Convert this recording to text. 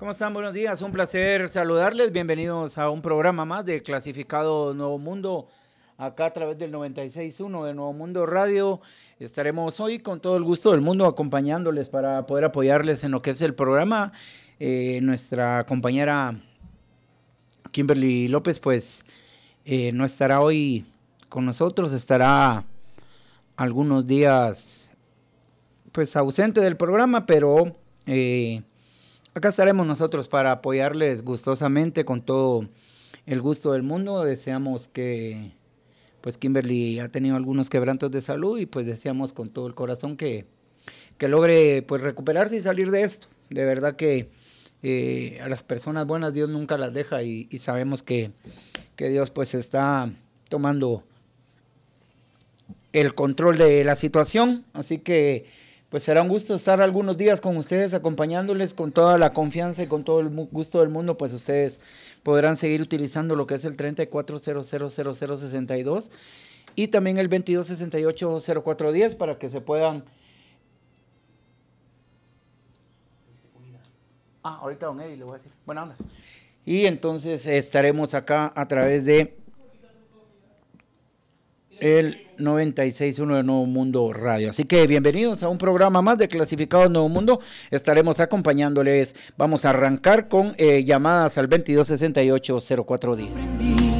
¿Cómo están? Buenos días, un placer saludarles. Bienvenidos a un programa más de Clasificado Nuevo Mundo, acá a través del 96.1 de Nuevo Mundo Radio. Estaremos hoy con todo el gusto del mundo acompañándoles para poder apoyarles en lo que es el programa. Nuestra compañera Kimberly López, pues, no estará hoy con nosotros, estará algunos días, pues, ausente del programa, pero acá estaremos nosotros para apoyarles gustosamente con todo el gusto del mundo. Deseamos que, pues, Kimberly ha tenido algunos quebrantos de salud y pues deseamos con todo el corazón que logre, pues, recuperarse y salir de esto. De verdad que a las personas buenas Dios nunca las deja y sabemos que Dios, pues, está tomando el control de la situación. Así que pues será un gusto estar algunos días con ustedes, acompañándoles con toda la confianza y con todo el gusto del mundo. Pues ustedes podrán seguir utilizando lo que es el 34000062 y también el 22680410 para que se puedan... ahorita don Eddie le voy a decir. Buena onda. Y entonces estaremos acá a través de el 96.1 de Nuevo Mundo Radio. Así que bienvenidos a un programa más de Clasificado Nuevo Mundo. Estaremos acompañándoles. Vamos a arrancar con llamadas al 2268-0410.